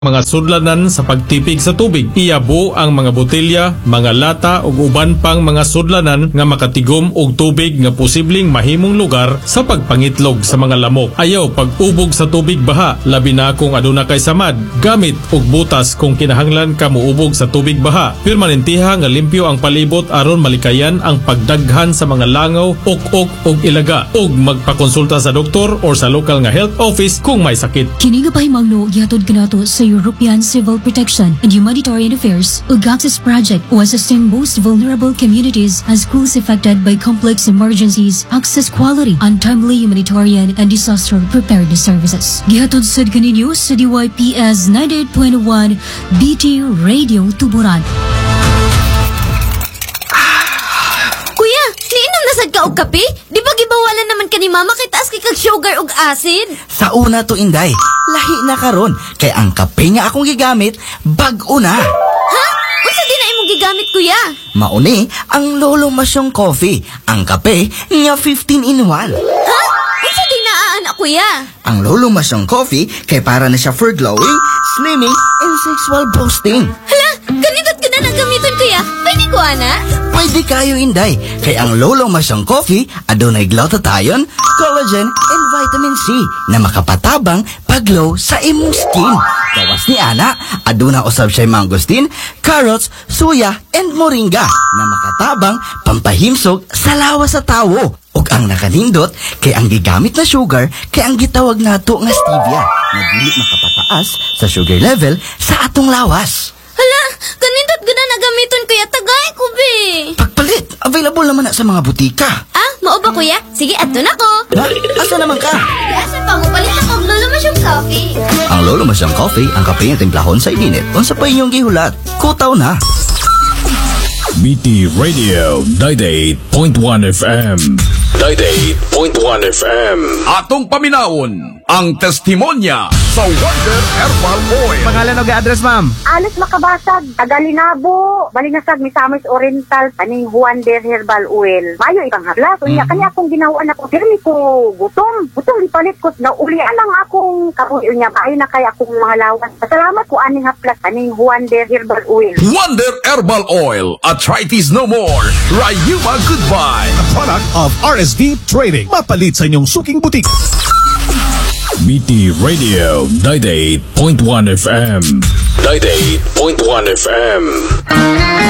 mga sudlanan sa pagtipig sa tubig. Iabo ang mga botelya, mga lata ug uban pang mga sudlanan nga makatigom og tubig nga posibleng mahimong lugar sa pagpangitlog sa mga lamok. Ayaw pag-ubog sa tubig baha, labi na kung aduna kay samad. Gamit og butas kung kinahanglan ka muubog sa tubig baha. Permanentiha nga limpyo ang palibot aron malikayan ang pagdaghan sa mga langaw, ok-ok ug ilaga. Ug magpakonsulta sa doktor or sa local nga health office kung may sakit. Kini nga pahimangno gihatod kanato sa European Civil Protection and Humanitarian Affairs ug Access Project o assisting most vulnerable communities as schools affected by complex emergencies, access quality, and timely humanitarian and disaster preparedness services. Gihatod sad kaninyo sa DYPS 98.1 BT Radio Tuburan. Kuya, niinom na sad ka og kape? Di ba gibawalan naman ka ni mama kay taas kay kag sugar ug acid? Sa una to, Inday, lahi na karon kay ang kape nga akong gigamit bag-o na. Ha? Unsa di na imong gigamit, kuya? Mauni ang Lolo Masyong Coffee, ang kape nga 15 in 1. Ha? Unsa di na anak, kuya? Ang Lolo Masyong Coffee kay para na siya for glowing, slimming, and sexual boosting. Hala, ganito't ka na nagamiton, kuya. Pwede ko, ana? Pwede kayo, Inday, kay ang Lolo Masyong Coffee adunay glutathione, collagen, and vitamin C na makapatabang paglow sa imong skin. Gawas ni ana, aduna usab siya mangosteen, carrots, suya, and moringa na makatabang pampahimsog sa lawas sa tawo. Ug ang nakanindot kay ang gigamit na sugar kay ang gitawag nato nga stevia na dili makapataas sa sugar level sa atong lawas. Hala, ganito't ka na nagamiton, kuya. Tagay ko, be. Pagpalit, available naman na sa mga butika. Ah, mao ba, kuya? Sige, adto na ko. Ha? Asa naman ka? Asa pa mo palit ako og Lolo Masyong Coffee. Ang Lolo Masyong Coffee, ang kape nga timplahon sa init. Unsa pa inyong gihulat? Kutaw na. BT Radio 98.1 FM. 98.1 FM. Atong paminawon ang testimonya sa Wonder Herbal Oil. Pangalan o ga-address, ma'am? Alis makabasag, Tagalinabo, Balingasag, Misamis Oriental, kaning Wonder Herbal Oil. Mayo ibang hablas, unya kanya akong ginawa na ko, pirmi ko gutom ipalit ko, naulian lang akong kabuhi, unya maayo na kaya akong mga lawan. Salamat ko aning haplas, kaning Wonder Herbal Oil. Wonder Herbal Oil. Arthritis no more. Rayuma goodbye. A product of RSV Trading. Mapalit sa inyong suking butik. BT Radio 98.1 FM. 98.1 FM.